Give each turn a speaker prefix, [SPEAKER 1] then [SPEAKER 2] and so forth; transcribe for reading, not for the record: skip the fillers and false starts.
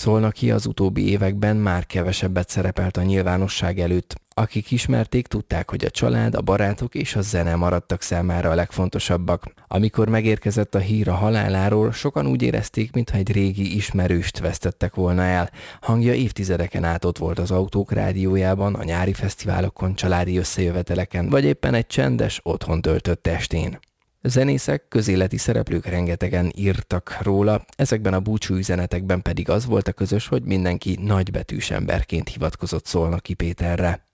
[SPEAKER 1] Szolnoki az utóbbi években már kevesebbet szerepelt a nyilvánosság előtt. Akik ismerték, tudták, hogy a család, a barátok és a zene maradtak számára a legfontosabbak. Amikor megérkezett a hír a haláláról, sokan úgy érezték, mintha egy régi ismerőst vesztettek volna el. Hangja évtizedeken át ott volt az autók rádiójában, a nyári fesztiválokon, családi összejöveteleken, vagy éppen egy csendes, otthon töltött estén. Zenészek, közéleti szereplők rengetegen írtak róla, ezekben a búcsú üzenetekben pedig az volt a közös, hogy mindenki nagybetűs emberként hivatkozott Szolnoki Péterre.